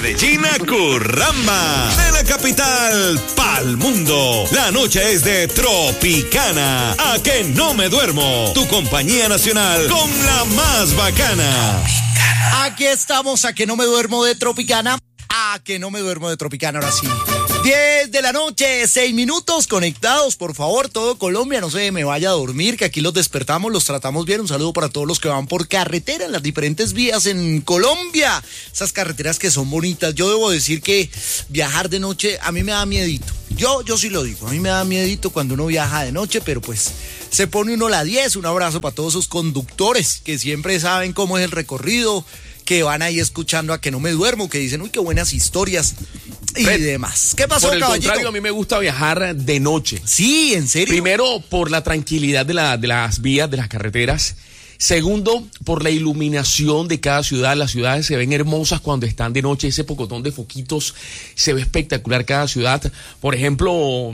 Medellín a Curramba. De la capital pa'l mundo. La noche es de Tropicana. A que no me duermo. Tu compañía nacional con la más bacana. Aquí estamos, a que no me duermo de Tropicana. A que no me duermo de Tropicana, ahora sí. 10 de la noche, 6 minutos, conectados, por favor, todo Colombia, no se me vaya a dormir, que aquí los despertamos, los tratamos bien. Un saludo para todos los que van por carretera en las diferentes vías en Colombia, esas carreteras que son bonitas. Yo debo decir que viajar de noche a mí me da miedito. Yo sí lo digo, a mí me da miedito cuando uno viaja de noche, pero pues se pone uno la 10. Un abrazo para todos esos conductores que siempre saben cómo es el recorrido, que van ahí escuchando a que no me duermo, que dicen, uy, qué buenas historias y demás. ¿Qué pasó, caballito? Por el contrario, a mí me gusta viajar de noche. Sí, ¿en serio? Primero, por la tranquilidad de las vías, de las carreteras. Segundo, por la iluminación de cada ciudad. Las ciudades se ven hermosas cuando están de noche. Ese pocotón de foquitos se ve espectacular cada ciudad. Por ejemplo,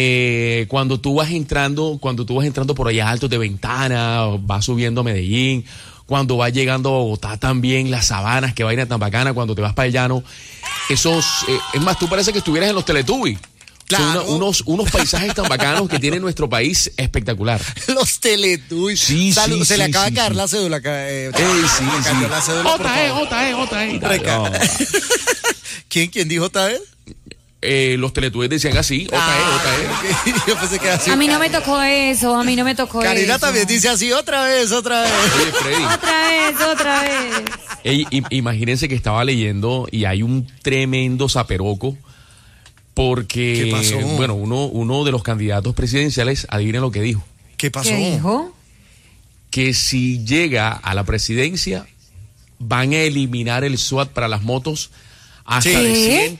cuando tú vas entrando por allá altos de Ventana, vas subiendo a Medellín, cuando vas llegando a Bogotá también, las sabanas, que vaina tan bacana, cuando te vas para el llano. Esos, es más, tú parece que estuvieras en los Teletubbies. Claro. Son unos paisajes tan bacanos que tiene nuestro país espectacular. Los Teletubbies. Sí, Salud, sí, se le sí, acaba sí, de caer sí. la cédula. Sí. La cédula, por favor. JE. No. ¿Quién dijo JE? Los Teletubbies decían así, JE. Yo pensé que así. A mí no me tocó eso, Karina eso. también dice así, otra vez. Oye, Freddy. Otra vez. Imagínense que estaba leyendo y hay un tremendo zaperoco porque, ¿Qué pasó? bueno, uno de los candidatos presidenciales, adivinen lo que dijo. ¿Qué pasó? ¿Qué dijo? Que si llega a la presidencia, van a eliminar el SWAT para las motos hasta ¿Sí? de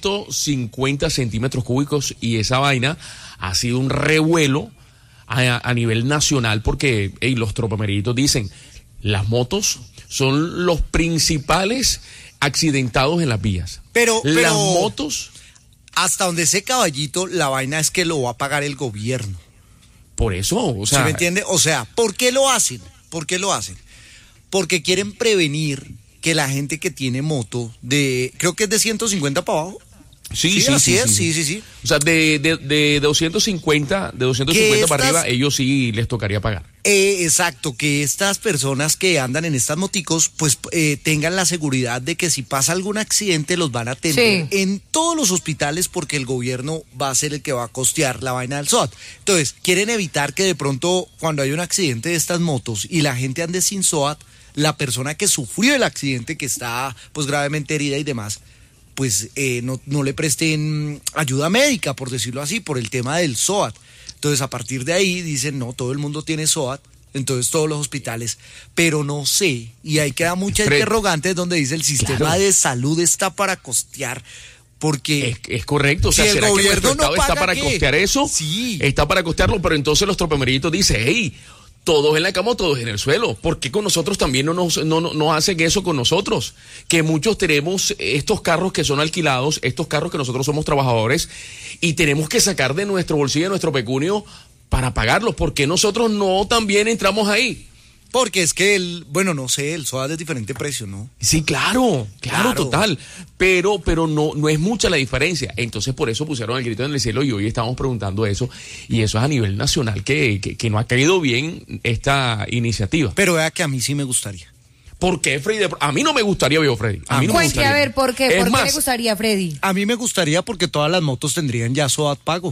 150 centímetros cúbicos, y esa vaina ha sido un revuelo a nivel nacional porque los tropameritos dicen, las motos son los principales accidentados en las vías. Pero las motos, hasta donde sé, caballito, la vaina es que lo va a pagar el gobierno. por eso, o sea, ¿Sí me entiende? O sea, ¿por qué lo hacen? Porque quieren prevenir que la gente que tiene moto creo que es de 150 para abajo. Sí. Sí. O sea, de 250 para arriba, ellos sí les tocaría pagar. Exacto, que estas personas que andan en estas moticos, pues tengan la seguridad de que si pasa algún accidente los van a atender en todos los hospitales, porque el gobierno va a ser el que va a costear la vaina del SOAT. Entonces, quieren evitar que de pronto, cuando hay un accidente de estas motos y la gente ande sin SOAT, la persona que sufrió el accidente, que está pues gravemente herida y demás, pues no le presten ayuda médica, por decirlo así, por el tema del SOAT. Entonces, a partir de ahí dicen, no, todo el mundo tiene SOAT, entonces todos los hospitales, pero no sé, y ahí queda mucha interrogante donde dice el sistema de salud está para costear, porque es correcto, o sea, si el ¿será que gobierno nuestro no Estado está paga, para ¿qué? costear eso? Sí. Está para costearlo, pero entonces los tropameritos dicen, hey, todos en la cama, todos en el suelo. ¿Por qué con nosotros también no hacen eso con nosotros? Que muchos tenemos estos carros que son alquilados, estos carros que nosotros somos trabajadores y tenemos que sacar de nuestro bolsillo, de nuestro pecunio para pagarlos. ¿Por qué nosotros no también entramos ahí? Porque es que no sé, el SOAT es de diferente precio, ¿no? Sí, claro, total. Pero no es mucha la diferencia. Entonces, por eso pusieron el grito en el cielo y hoy estamos preguntando eso. Y eso es a nivel nacional, que no ha caído bien esta iniciativa. Pero vea que a mí sí me gustaría. ¿Por qué, Freddy? A mí no me gustaría, Freddy. A mí no me Cuente, gustaría. a ver, ¿por qué? Es ¿Por qué más, le gustaría, Freddy? A mí me gustaría porque todas las motos tendrían ya SOAT pago.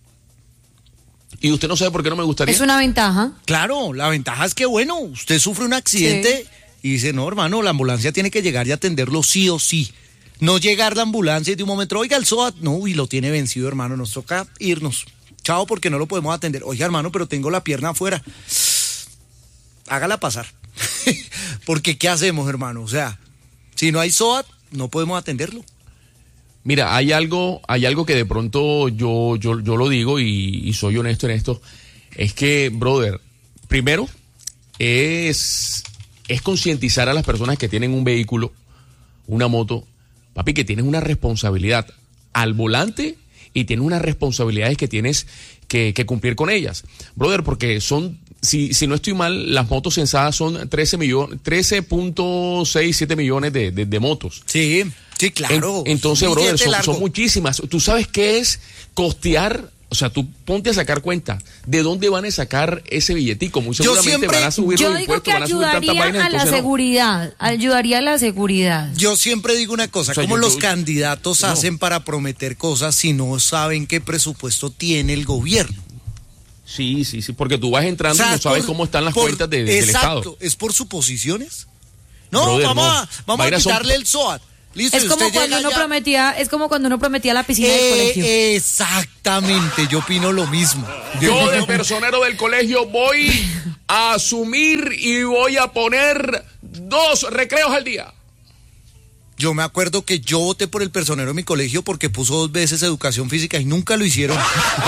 ¿Y usted no sabe por qué no me gustaría? Es una ventaja. Claro, la ventaja es que, bueno, usted sufre un accidente y dice, no, hermano, la ambulancia tiene que llegar y atenderlo sí o sí. No llegar la ambulancia y de un momento, oiga, el SOAT, no, y lo tiene vencido, hermano, nos toca irnos. Chao, porque no lo podemos atender. Oiga, hermano, pero tengo la pierna afuera. Hágala pasar. Porque, ¿qué hacemos, hermano? O sea, si no hay SOAT, no podemos atenderlo. Mira, hay algo que de pronto yo lo digo y soy honesto en esto. Es que, brother, primero es concientizar a las personas que tienen un vehículo, una moto, papi, que tienes una responsabilidad al volante y tienes unas responsabilidades que tienes que cumplir con ellas. Brother, porque si no estoy mal, las motos censadas son 13.6, 7 millones de motos. Sí. Sí, claro. Entonces, brother, Billete largo. son muchísimas. ¿Tú sabes qué es costear? O sea, tú ponte a sacar cuenta de dónde van a sacar ese billetico. Muy seguramente van a subir Yo los digo impuestos, que van a subir tantas ayudaría vainas. a la entonces no. seguridad, ayudaría a la seguridad. Yo siempre digo una cosa, O sea, ¿cómo yo- los yo- candidatos no. hacen para prometer cosas si no saben qué presupuesto tiene el gobierno? Sí, porque tú vas entrando O sea, y no sabes por- cómo están las por- cuentas del exacto, Estado. ¿es por suposiciones? No, Brother, vamos no. a Vainas son- quitarle el SOAT. Listo, Es y como usted cuando llega uno ya- prometía, es como cuando uno prometía la piscina del colegio. Exactamente, yo opino lo mismo. Yo de personero del colegio voy a asumir y voy a poner 2 recreos al día. Yo me acuerdo que yo voté por el personero de mi colegio porque puso 2 veces educación física y nunca lo hicieron.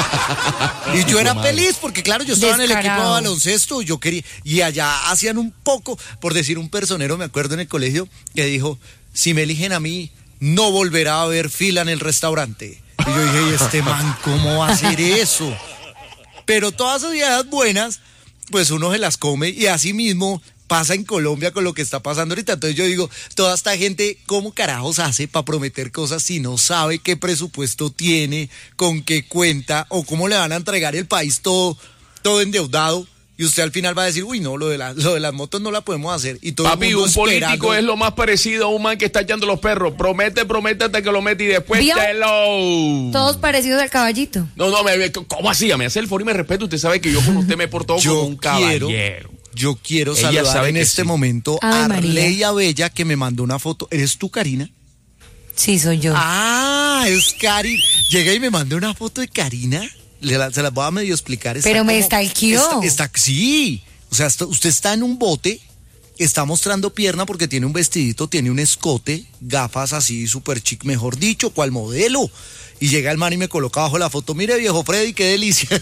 Y yo era feliz porque, claro, yo estaba en el equipo de Descarado. baloncesto, yo quería, y allá hacían un poco, por decir un personero, me acuerdo en el colegio, que dijo, si me eligen a mí, no volverá a haber fila en el restaurante. Y yo dije, ¿y este man cómo va a hacer eso? Pero todas esas ideas buenas, pues uno se las come y así mismo pasa en Colombia con lo que está pasando ahorita. Entonces yo digo, toda esta gente, ¿cómo carajos hace para prometer cosas si no sabe qué presupuesto tiene, con qué cuenta, o cómo le van a entregar el país todo endeudado? Y usted al final va a decir, uy, no, lo de las motos no la podemos hacer. Y todo Papi, el mundo un político esperando. es lo más parecido a un man que está echando los perros. Promete hasta que lo mete y después ¿Vio? te lo... Todos parecidos al caballito. No, ¿cómo así? Me hace el favor y me respeto. Usted sabe que yo con usted me he portado como un caballero. Yo quiero Ella saludar sabe en que este sí. momento Ave a María. Arleia Bella, que me mandó una foto. ¿Eres tú, Karina? Sí, soy yo. Ah, es Karina. Llega y me mandó una foto de Karina. Se las voy a medio explicar. Está Pero me como- stalkeó. Sí. O sea, usted está en un bote, está mostrando pierna porque tiene un vestidito, tiene un escote, gafas así súper chic, mejor dicho, ¿cuál modelo? Y llega el man y me coloca abajo la foto. Mire, viejo Freddy, qué delicia.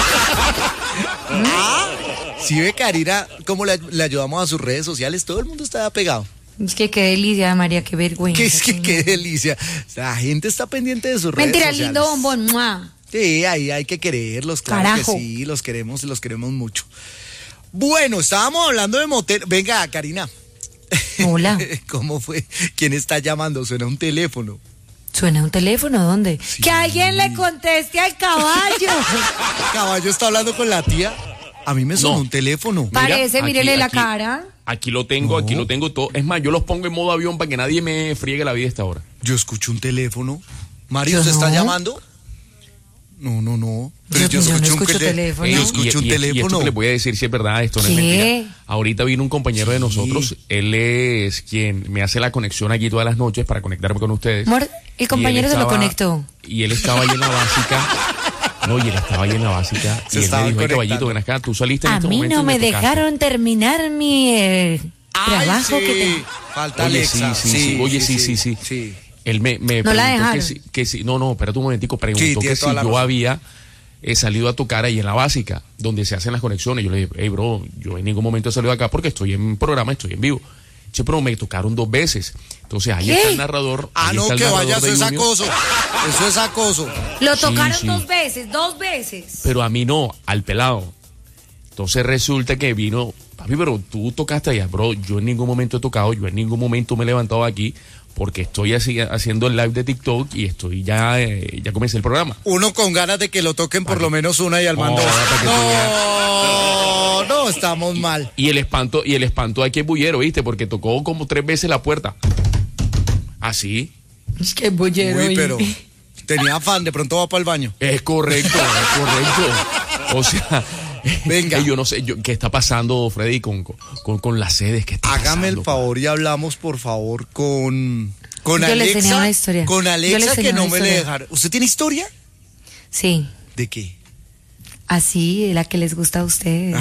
Sí ve, Karina, cómo le ayudamos a sus redes sociales. Todo el mundo está pegado. Es que qué delicia, María, qué vergüenza. Que es que señor. qué delicia. La gente está pendiente de sus redes Mentira, sociales. lindo bombón. ¡Mua! Sí, ahí hay que quererlos, claro Carajo. que sí, los queremos mucho. Bueno, estábamos hablando de motel. Venga, Karina. Hola. ¿Cómo fue? ¿Quién está llamando? Suena un teléfono. ¿Suena un teléfono? ¿Dónde? Que alguien le conteste al caballo. Caballo está hablando con la tía. A mí me sonó No. un teléfono. Parece, aquí- mírele la aquí- cara. Aquí lo tengo todo. Es más, yo los pongo en modo avión para que nadie me friegue la vida a esta hora. Yo escucho un teléfono. Mario, Yo ¿usted está no. llamando? No. Pero Yo no escucho teléfono. Yo escucho un Y teléfono. esto que le voy a decir si es verdad, esto no es ¿Qué? mentira. Ahorita vino un compañero de nosotros, él es quien me hace la conexión aquí todas las noches para conectarme con ustedes. Amor, el Y él compañero se lo estaba- conectó. Y él estaba ahí en la básica. No, y él estaba ahí en la básica. Se y él me estaban dijo, "Hey, caballito, conectando. ven acá, tú saliste en A este mí momento no y me tocaste". dejaron terminar mi trabajo Ay, sí. que te... Falta Oye, Alexa. sí. Oye, sí. Él me No la preguntó dejaron. que si, no, espérate un momentico, Sí, preguntó tiene que si toda la yo razón. había salido a tocar ahí en la básica, donde se hacen las conexiones. Yo le dije, hey, bro, yo en ningún momento he salido acá porque estoy en programa, estoy en vivo. Che, pero me tocaron 2 veces. Entonces ahí ¿Qué? está el narrador. Ah, ahí no, está el que narrador vaya, eso de es Junior. acoso. Eso es acoso. Lo tocaron sí. 2 veces, 2 veces. Pero a mí no, al pelado. Entonces resulta que vino, papi, pero tú tocaste allá, bro. Yo en ningún momento he tocado, yo en ningún momento me he levantado aquí porque estoy haciendo el live de TikTok y estoy ya comencé el programa. Uno con ganas de que lo toquen por lo menos una y al mando. para que tú No, estamos mal. Y el espanto aquí es bullero, ¿viste? Porque tocó como 3 veces la puerta. Así. Es que bollero. Uy, pero tenía afán, de pronto va para el baño. Es correcto. O sea, Venga. yo no sé qué está pasando, Freddy, con las sedes que está Hágame el pasando. favor y hablamos, por favor, con Yo les Alexa. tenía una historia. Con Yo les Alexa, tenía que no una me le historia. dejaron. ¿Usted tiene historia? Sí, ¿De qué? así, la que les gusta a ustedes.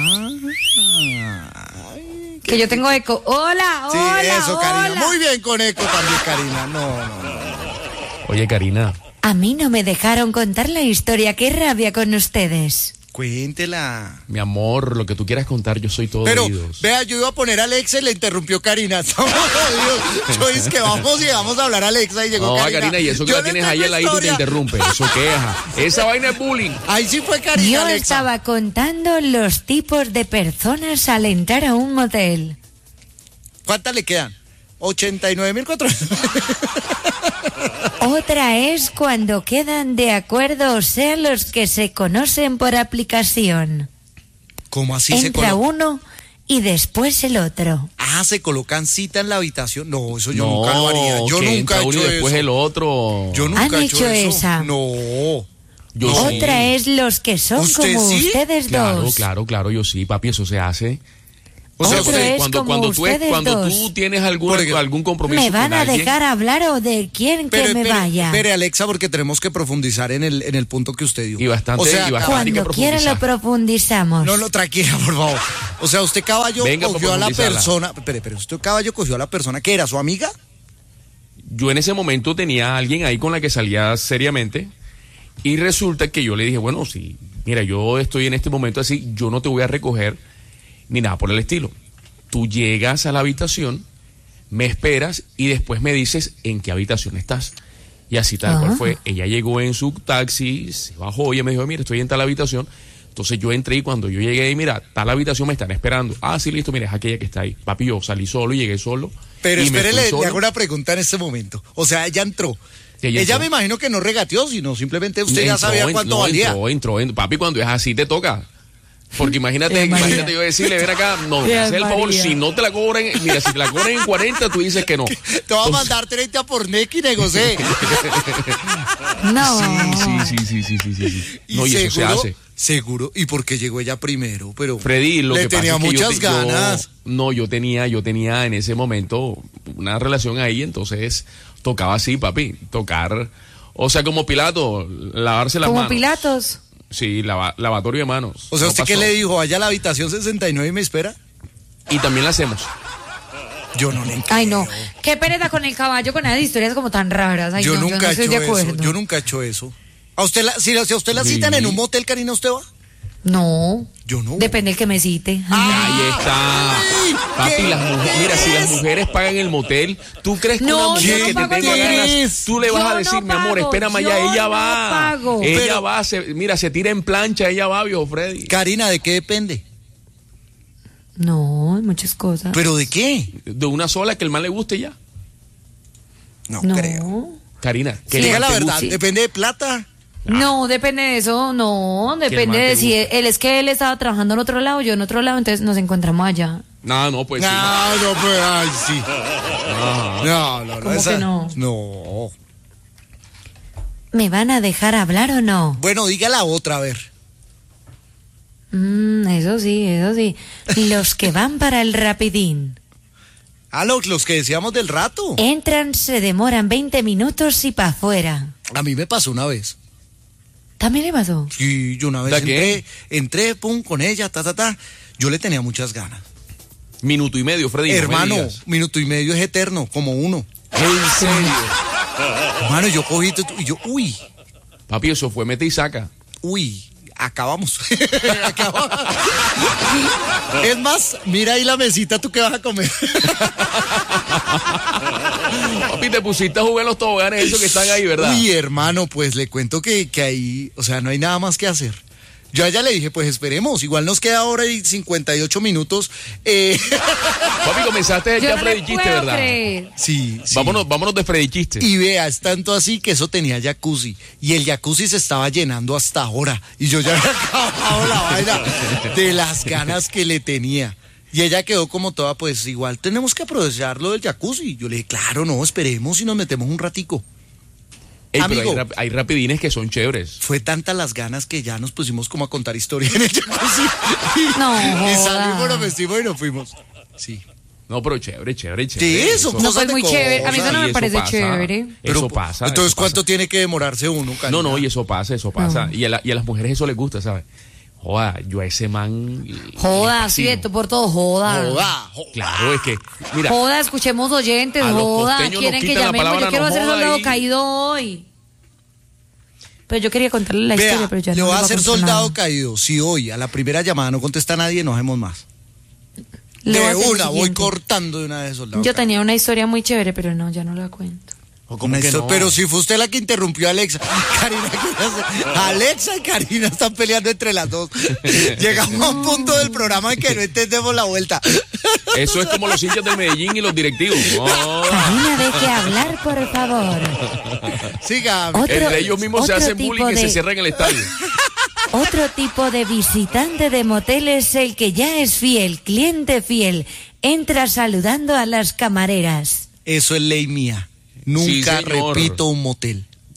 Ay, Que yo tengo eco. Hola, sí, hola, eso, Karina. hola. Muy bien con eco también, Karina. No. Oye, Karina, A mí no me dejaron contar la historia. Qué rabia con ustedes. Cuéntela. mi amor, lo que tú quieras contar, yo soy todo Pero, oídos. vea, yo iba a poner a Alexa y le interrumpió Karina. Estamos jodidos. Yo es que vamos a hablar a Alexa y llegó No, Karina. Karina, y eso que Yo la le tienes ahí tengo al ladito y te historia. interrumpe. Eso queja. Esa vaina es bullying. Ahí sí fue Karina, Yo Alexa. estaba contando los tipos de personas al entrar a un motel. ¿Cuántas le quedan? 89.400. Otra es cuando quedan de acuerdo, o sea, los que se conocen por aplicación. ¿Cómo así se Entra coloca? uno y después el otro. Ah, se colocan cita en la habitación. No, eso yo No, nunca lo haría. Yo que nunca entra he uno hecho y después eso. el otro. Yo nunca ¿Han he hecho hecho eso. esa? No. Yo No. sí. Otra es los que son ¿Usted como sí? ustedes Claro, dos. claro, yo sí, papi, eso se hace. O sea, Otro usted, es como ustedes cuando dos. tú tienes Por ejemplo, algún compromiso ¿Me van con a alguien, dejar hablar o de quién que me vaya? espere, Alexa, porque tenemos que profundizar en el punto que usted dio. Y bastante, O sea, y bastante. Cuando que quiera lo profundizar. profundizamos. No, tranquila, por favor. O sea, usted caballo Venga, cogió a la profundizarla. persona. Pero usted caballo cogió a la persona que era su amiga. Yo en ese momento tenía a alguien ahí con la que salía seriamente y resulta que yo le dije, bueno, sí, mira, yo estoy en este momento así, yo no te voy a recoger ni nada por el estilo. Tú llegas a la habitación, me esperas y después me dices en qué habitación estás. Y así tal cual fue. Ella llegó en su taxi, se bajó y ella me dijo, mira, estoy en tal habitación. Entonces yo entré y cuando yo llegué y mira, tal habitación me están esperando. Ah, sí, listo, mira, es aquella que está ahí. Papi, yo salí solo y llegué solo. Pero y me espere, fui le solo. hago una pregunta en este momento. O sea, ella entró. Ella Ella entró. me imagino que no regateó, sino simplemente usted ya sabía cuánto valía. Entró. Papi, cuando es así te toca. Porque imagínate María. yo decirle, ven acá, no, Qué haz el favor, María. si no te la cobran, mira, si te la cobran en 40, tú dices que no. Te va a mandar 30 por NEC y negocié. No. Sí. No, y eso se hace. Seguro. ¿Y por qué llegó ella primero? Pero Freddy, lo le que pasa tenía es que muchas ganas. yo tenía en ese momento una relación ahí, entonces tocaba así, papi, tocar, o sea, como Pilato, lavarse las Como manos. Pilatos. Sí, lavatorio de manos. O sea, No ¿usted qué pasó. le dijo? Vaya a la habitación 69 y me espera. Y también la hacemos. Yo no le Ay, no. Qué pereza con el caballo, con esas historias como tan raras. Ay, Yo no, nunca yo no he estoy hecho de acuerdo. eso. Yo nunca he hecho eso. ¿A usted si a usted la Sí. citan en un motel, Karina, usted va? No. Yo no. Depende del que me cite. Ahí está. Ay, Papi, ¿qué las mujeres, mira, si las mujeres pagan el motel, ¿tú crees que No, una yo mujer no que te pago tenga el ganas, motel. tú le vas Yo a decir, no mi amor, pago, espérame allá, yo ella no va. pago. Ella Pero- va, mira, se tira en plancha, ella va, viejo Freddy. Karina, ¿de qué depende? No, hay muchas cosas. ¿Pero de qué? De una sola que el man le guste ya. No, No. creo. Karina, que Diga el la man te verdad, guste. depende de plata. No, depende de eso, no, depende man te de si gusta. él es que él estaba trabajando en otro lado, yo en otro lado, entonces nos encontramos allá. No, pues sí. No, pues, ay, sí. No. ¿Cómo esa- que no? No. ¿Me van a dejar hablar o no? Bueno, diga la otra, a ver. Eso sí. Los que van para el rapidín. Ah, los que decíamos del rato. Entran, se demoran 20 minutos y para afuera. A mí me pasó una vez. ¿También le pasó? Sí, yo una vez ¿De qué? entré, pum, con ella, ta. Yo le tenía muchas ganas. Minuto y medio, Freddy. no me Hermano, digas. minuto y medio es eterno, como uno. En serio. Hermano, yo cogí y yo, Papi, eso fue mete y saca. acabamos. Acabamos. Es más, mira ahí la mesita, ¿tú qué vas a comer? Papi, te pusiste a jugar en los toboganes esos que están ahí, ¿verdad? Uy, hermano, pues le cuento que ahí, o sea, no hay nada más que hacer. Yo a ella le dije, pues esperemos, igual nos queda hora y 58 minutos. Papi, comenzaste Yo ya no Freddy le Chiste, puedo ¿verdad? creer. Sí. Vámonos de Freddy Chiste. Y vea, es tanto así que eso tenía jacuzzi. Y el jacuzzi se estaba llenando hasta ahora. Y yo ya había acabado la vaina de las ganas que le tenía. Y ella quedó como toda, pues igual tenemos que aprovechar lo del jacuzzi. Yo le dije, claro, no, esperemos y nos metemos un ratico. Ey, pero amigo. hay rapidines que son chéveres. Fue tantas las ganas que ya nos pusimos como a contar historias en el jacuzzi. No, Y joda. salimos, nos vestimos y nos fuimos. Sí. No, pero chévere. Sí, eso, No, cosas pues de muy chévere. A mí eso no y me eso parece pasa. chévere. Eso pasa. Entonces, eso ¿cuánto pasa. tiene que demorarse uno, Karina? No, y eso pasa. No. Y a las mujeres eso les gusta, ¿sabes? Joda, yo a ese man... Joda, le sí, fascino. esto por todo, joda. Joda. Claro, es que, mira, Joda, escuchemos oyentes, A los joda. costeños Quieren nos que quitan la llamemos. palabra Yo quiero no hacer joda soldado y- caído hoy. Pero yo quería contarle la Vea, historia, pero ya le no voy les a hacer contar soldado nada. caído. Si hoy a la primera llamada no contesta nadie, no hacemos más. Le voy a De hacer lo una, voy siguiente. cortando de una vez soldado Yo caído. tenía una historia muy chévere, pero no, ya no la cuento. ¿Cómo que no? Pero si fue usted la que interrumpió a Alexa. Karina, Alexa y Karina están peleando entre las dos. Llegamos a un punto del programa en que no entendemos la vuelta. Eso es como los hinchas del Medellín y los directivos. Karina, deje hablar, por favor. Siga. Entre ellos mismos se hacen bullying y se cierran el estadio. Otro tipo de visitante de motel es el que ya es fiel, cliente fiel. Entra saludando a las camareras. Eso es ley mía. Nunca Sí, señor. repito un motel.